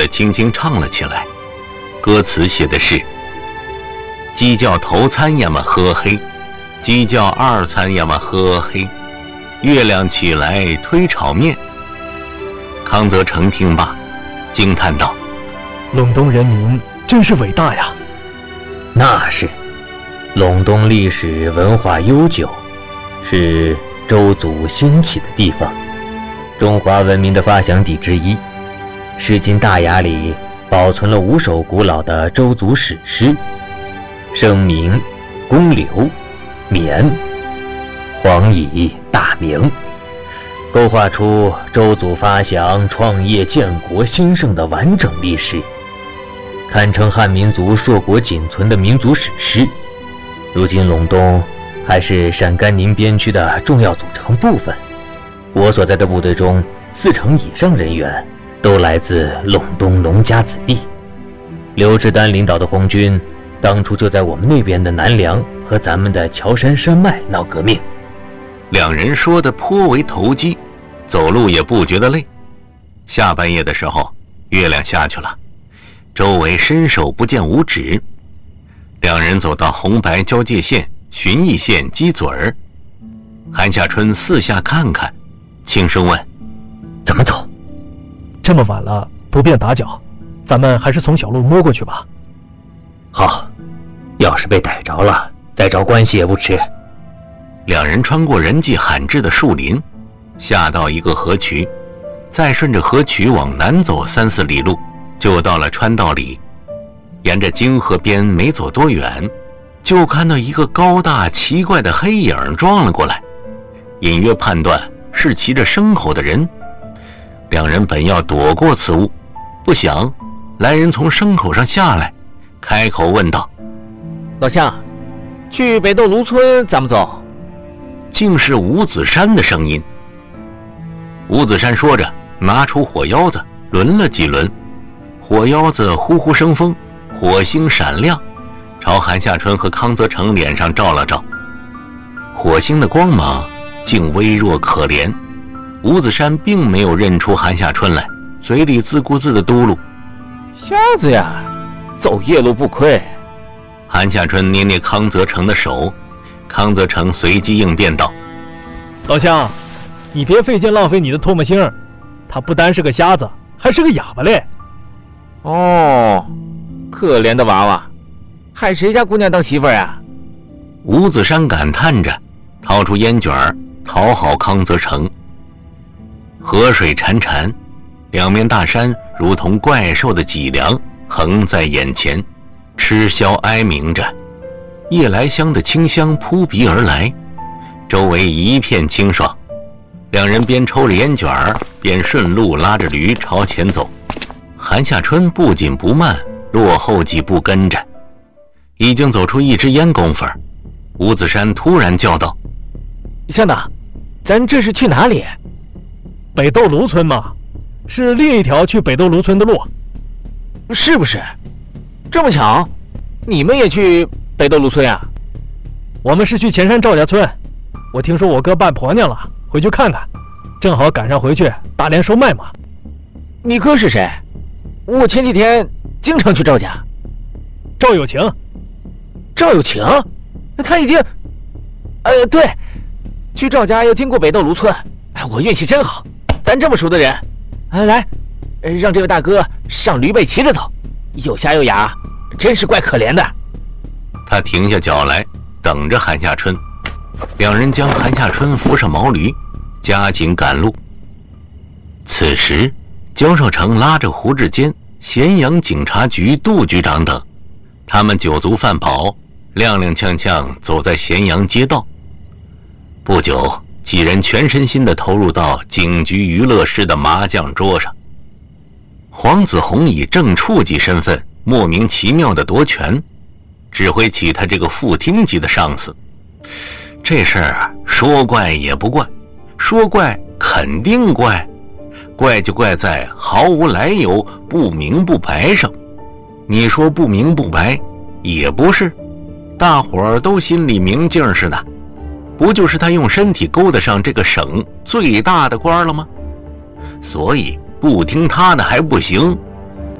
轻轻唱了起来。歌词写的是：鸡叫头餐呀嘛喝黑，鸡叫二餐呀嘛喝黑，月亮起来推炒面。康则成听罢，惊叹道： 陇东人民真是伟大呀！ 那是，陇东历史文化悠久，是周族兴起的地方，中华文明的发祥地之一。诗经大雅里保存了5首古老的周族史诗，声名、公刘、绵、黄乙、大明，勾画出周族发祥、创业、建国、兴盛的完整历史，堪称汉民族硕果仅存的民族史诗。如今陇东还是陕甘宁边区的重要组成部分，我所在的部队中40%以上人员都来自陇东农家子弟。刘志丹领导的红军当初就在我们那边的南梁和咱们的乔山山脉闹革命。 两人说得颇为投机，走路也不觉得累。下半夜的时候，月亮下去了，周围伸手不见五指。两人走到红白交界线旬邑县鸡嘴儿，韩夏春四下看看，轻声问： 怎么走？ 这么晚了不便打搅，咱们还是从小路摸过去吧。 好，要是被逮着了，再找关系也不迟。 两人穿过人迹罕至的树林，下到一个河渠，再顺着河渠往南走3-4里路，就到了川道里。沿着泾河边没走多远，就看到一个高大奇怪的黑影撞了过来，隐约判断是骑着牲口的人。两人本要躲过此物，不想来人从牲口上下来，开口问道： 老乡，去北斗芦村咱们走？ 竟是吴子山的声音。吴子山说着，拿出火腰子抡了几轮，火腰子呼呼生风，火星闪亮，朝韩夏春和康则成脸上照了照。火星的光芒竟微弱可怜，吴子山并没有认出韩夏春来，嘴里自顾自的嘟噜： 瞎子呀，走夜路不亏。 韩夏春捏捏康则成的手，康则成随机应变道： 老乡，你别费劲浪费你的唾沫星，他不单是个瞎子，还是个哑巴嘞。 哦，可怜的娃娃，害谁家姑娘当媳妇儿啊？ 吴子山感叹着，掏出烟卷讨好康则成。河水潺潺，两面大山如同怪兽的脊梁横在眼前，嗤啸哀鸣着。夜来香的清香扑鼻而来，周围一片清爽。两人边抽着烟卷边顺路拉着驴朝前走。韩夏春不紧不慢，落后几步跟着。已经走出1支烟功夫，吴子山突然叫道： 向导，咱这是去哪里？ 北斗芦村嘛，是另一条去北斗芦村的路。 是不是？这么巧，你们也去北斗芦村呀？ 我们是去前山赵家村，我听说我哥办婆娘了，回去看看，正好赶上回去大连收麦嘛。 你哥是谁？我前几天经常去赵家。 赵有情。 赵有情？他已经……对，去赵家要经过北斗芦村。我运气真好，咱这么熟的人。来，让这位大哥上驴背骑着走，又瞎又哑，真是怪可怜的。 他停下脚来，等着韩夏春。两人将韩夏春扶上毛驴，加紧赶路。此时焦少成拉着胡志坚、咸阳警察局杜局长等，他们酒足饭饱，踉踉跄跄走在咸阳街道。不久，几人全身心地投入到警局娱乐室的麻将桌上。黄子弘以正处级身份莫名其妙地夺权，指挥起他这个副厅级的上司。这事儿说怪也不怪，说怪肯定怪，怪就怪在毫无来由、不明不白上。你说不明不白也不是，大伙儿都心里明镜似的，不就是他用身体勾得上这个省最大的官了吗？所以不听他的还不行，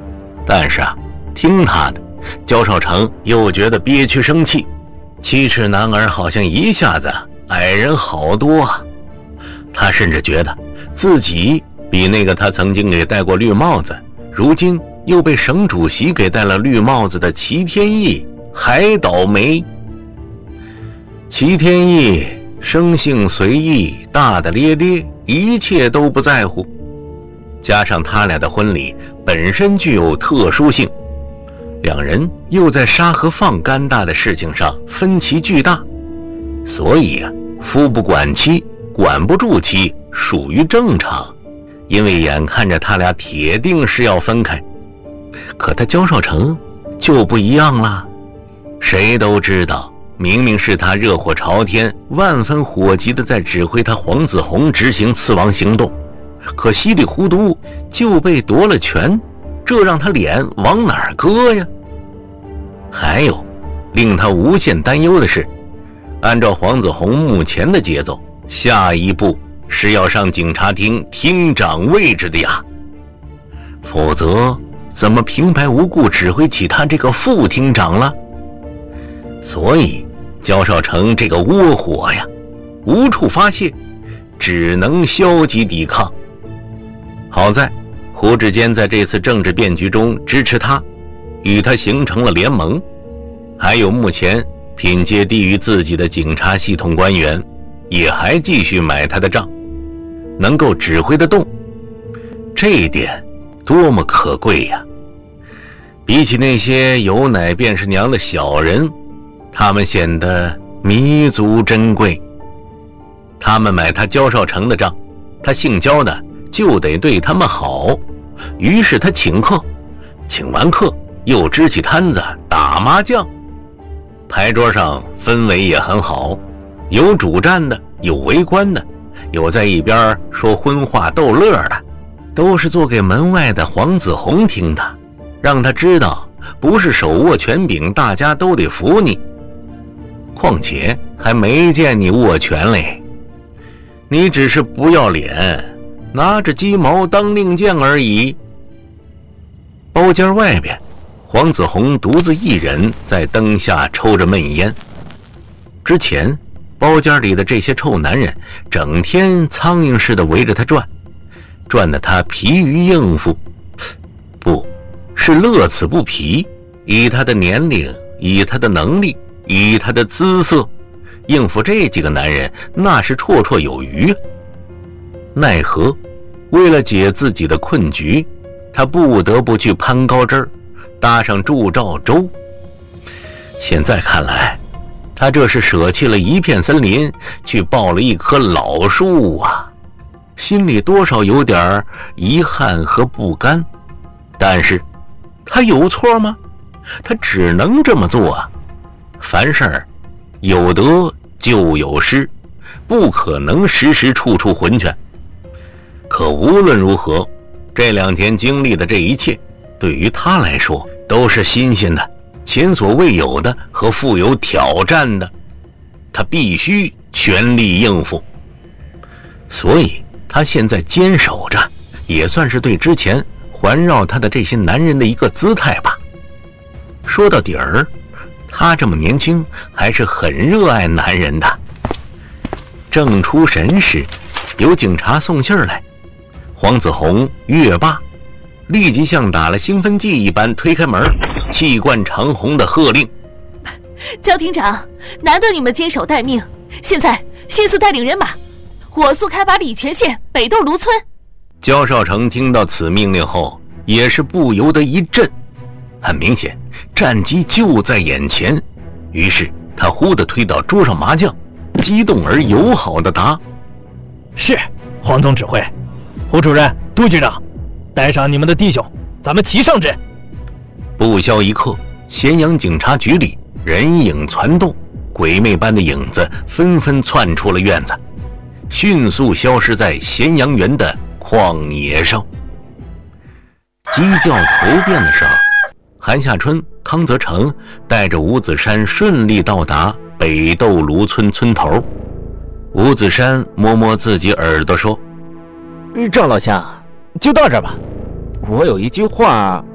但是听他的，焦少成又觉得憋屈生气。7尺男儿好像一下子矮人好多啊！他甚至觉得自己比那个他曾经给戴过绿帽子，如今又被省主席给戴了绿帽子的齐天义还倒霉。齐天义生性随意，大大咧咧，一切都不在乎，加上他俩的婚礼本身具有特殊性，两人又在沙和放干大的事情上分歧巨大，所以夫不管妻，管不住妻属于正常。因为眼看着他俩铁定是要分开，可他焦少成就不一样了。谁都知道，明明是他热火朝天，万分火急的在指挥他黄子弘执行刺王行动，可稀里糊涂就被夺了权，这让他脸往哪儿搁呀？还有令他无限担忧的是，按照黄子弘目前的节奏，下一步是要上警察厅厅长位置的呀，否则怎么平白无故指挥起他这个副厅长了？所以焦少成这个窝火呀，无处发泄，只能消极抵抗。好在胡志坚在这次政治变局中支持他，与他形成了联盟，还有目前品阶低于自己的警察系统官员也还继续买他的账，能够指挥得动，这一点多么可贵呀！比起那些有奶便是娘的小人，他们显得弥足珍贵。他们买他焦少成的账，他姓焦的就得对他们好，于是他请客，请完客又支起摊子打麻将，牌桌上氛围也很好，有主战的，有围观的，有在一边说荤话逗乐的，都是做给门外的黄子弘听的，让他知道不是手握权柄大家都得服你，况且还没见你握拳嘞，你只是不要脸，拿着鸡毛当令箭而已。包间外边，黄子弘独自一人在灯下抽着闷烟。之前包间里的这些臭男人整天苍蝇似的围着他转，转得他疲于应付，不是乐此不疲。以他的年龄，以他的能力，以他的姿色，应付这几个男人那是绰绰有余。奈何为了解自己的困局，他不得不去攀高枝儿，搭上祝兆州。现在看来，他这是舍弃了一片森林，去抱了一棵老树啊，心里多少有点遗憾和不甘。但是他有错吗？他只能这么做啊。凡事有得就有失，不可能时时处处浑全。可无论如何，这2天经历的这一切，对于他来说都是新鲜的，前所未有的和富有挑战的，他必须全力应付。所以他现在坚守着，也算是对之前环绕他的这些男人的一个姿态吧。说到底儿，他这么年轻，还是很热爱男人的。正出神时，有警察送信儿来，黄子弘、岳霸立即像打了兴奋剂一般推开门，气贯长虹的喝令： 焦厅长，难得你们坚守待命，现在迅速带领人马，火速开拔礼泉县北斗芦村。 焦少成听到此命令后，也是不由得一震。很明显，战机就在眼前，于是他忽地推倒桌上麻将，激动而友好地答： 是，黄总指挥。胡主任、杜局长，带上你们的弟兄，咱们齐上阵。 不消一刻，咸阳警察局里人影攒动，鬼魅般的影子纷纷窜出了院子，迅速消失在咸阳园的旷野上。鸡叫头遍的时候，韩夏春、康泽成带着吴子山顺利到达北斗芦村村头。吴子山摸摸自己耳朵说： 赵老乡，就到这儿吧，我有一句话